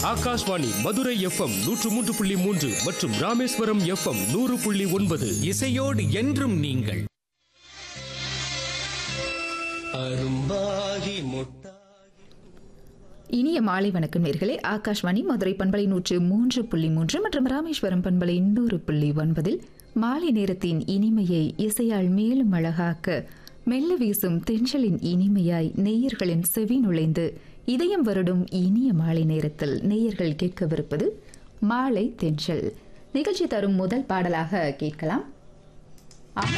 Akashvani Madurai FM 103.3 மற்றும் Rameswaram FM 100.9. இசையோடு என்றும் நீங்கள். அரும்பாகி முட்டாகி. இனிய மாலை வணக்கம் நேர்களே. ஆகாஷ்வாணி மதுரை பண்பலை 103.3 மற்றும் ராமேஸ்வரம் பண்பலை 100.9 மாலை நேரத்தின் இனிமையை இசையால் மேலும் அழகாக்க மெல்ல வீசும் தென்றலின் இனிமையாய் நேயர்களின் செவி நுழைந்து இதயம் வருடும் இனிய மாலை நேரத்தில் நேயர்கள் கேட்கவிருப்பது மாலை தென்றல் நிகழ்ச்சி. தரும் முதல் பாடலாக கேட்கலாம்